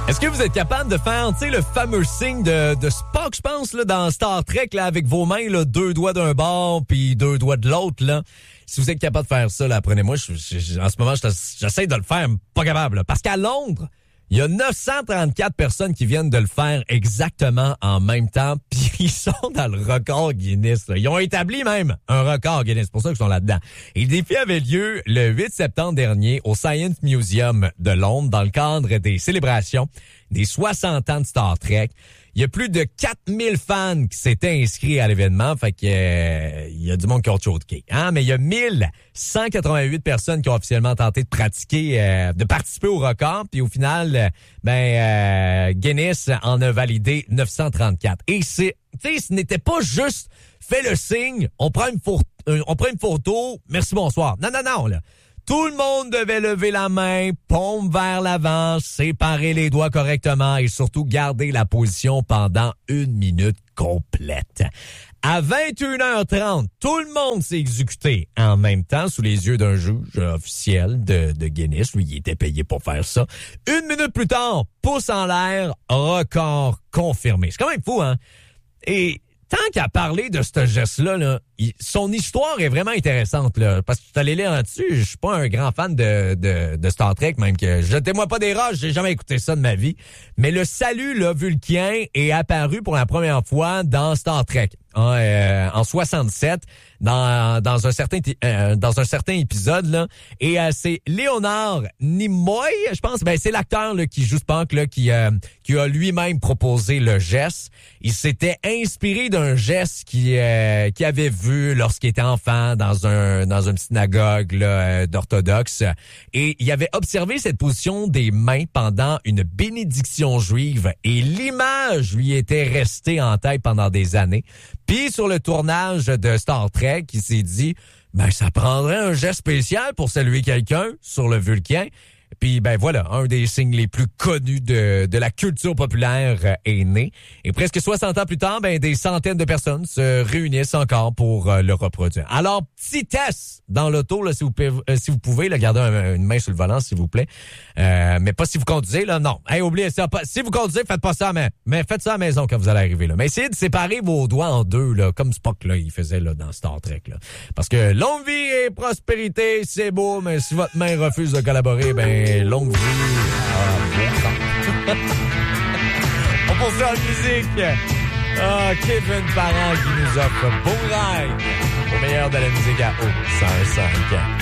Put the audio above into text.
Est-ce que vous êtes capable de faire, tu sais, le fameux signe de Spock, je pense, là, dans Star Trek, là, avec vos mains, là, 2 doigts d'un bord puis 2 doigts de l'autre, là? Si vous êtes capable de faire ça, là, apprenez-moi. En ce moment, j'essaie de le faire, mais pas capable, là. Parce qu'à Londres, il y a 934 personnes qui viennent de le faire exactement en même temps, puis ils sont dans le record Guinness, là. Ils ont établi même un record Guinness, c'est pour ça qu'ils sont là-dedans. Et le défi avait lieu le 8 septembre dernier au Science Museum de Londres, dans le cadre des célébrations des 60 ans de Star Trek. Il y a plus de 4000 fans qui s'étaient inscrits à l'événement, fait que il y a du monde qui a autre chose de cake, hein? Mais il y a 1188 personnes qui ont officiellement tenté de de participer au record, puis au final, Guinness en a validé 934. Et ce n'était pas juste fait le signe, on prend une photo, merci, bonsoir. Non, là. Tout le monde devait lever la main, paume vers l'avant, séparer les doigts correctement et surtout garder la position pendant 1 minute complète. À 21h30, tout le monde s'est exécuté en même temps sous les yeux d'un juge officiel de Guinness. Lui, il était payé pour faire ça. 1 minute plus tard, pouce en l'air, record confirmé. C'est quand même fou, hein? Et tant qu'à parler de ce geste-là, là, son histoire est vraiment intéressante, là, parce que tu allé lire là-dessus. Je suis pas un grand fan de Star Trek, même que jetez-moi pas des roches, j'ai jamais écouté ça de ma vie. Mais le salut là, vulcain est apparu pour la première fois dans Star Trek en 67 dans un certain épisode là. Et c'est Leonard Nimoy, je pense. C'est l'acteur là qui joue Spock là qui a lui-même proposé le geste. Il s'était inspiré d'un geste qu'il avait vu lorsqu'il était enfant dans une synagogue là, d'orthodoxe, et il avait observé cette position des mains pendant une bénédiction juive et l'image lui était restée en tête pendant des années. Puis sur le tournage de Star Trek, il s'est dit ça prendrait un geste spécial pour saluer quelqu'un sur le Vulcain. Puis voilà, un des signes les plus connus de la culture populaire est né. Et presque 60 ans plus tard, des centaines de personnes se réunissent encore pour le reproduire. Alors, petit test dans l'auto, là, si vous pouvez, là, gardez une main sur le volant, s'il vous plaît. Mais pas si vous conduisez, là, non. Oubliez ça. Si vous conduisez, faites pas ça, mais faites ça à la maison quand vous allez arriver, là. Mais essayez de séparer vos doigts en deux, là, comme Spock, là, il faisait, là, dans Star Trek, là. Parce que longue vie et prospérité, c'est beau, mais si votre main refuse de collaborer, longue vie. On poursuit en musique. Kevin Parent qui nous offre Beau Ride au meilleur de la musique à O 105.